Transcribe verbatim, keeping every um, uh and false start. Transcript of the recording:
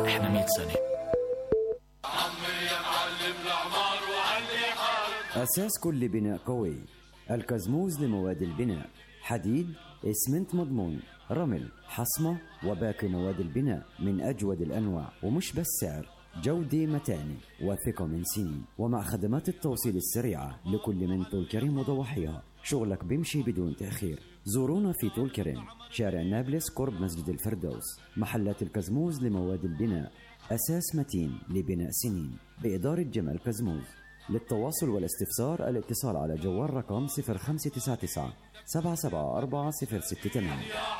احنا مئة سنة. أساس كل بناء قوي الكزموز لمواد البناء: حديد، اسمنت مضمون، رمل، حصمة وباقي مواد البناء من أجود الأنواع. ومش بس سعر، جودة متانة وثقة من سنين، ومع خدمات التوصيل السريعة لكل من طول كريم وضواحيها. شغلك بيمشي بدون تأخير. زورونا في طول كريم، شارع نابلس قرب مسجد الفردوس. محلات الكزموز لمواد البناء، أساس متين لبناء سنين، بإدارة جمال كزموز. للتواصل والاستفسار الاتصال على جوال رقم صفر خمسة تسعة تسعة سبعة سبعة أربعة صفر ستة ثمانية.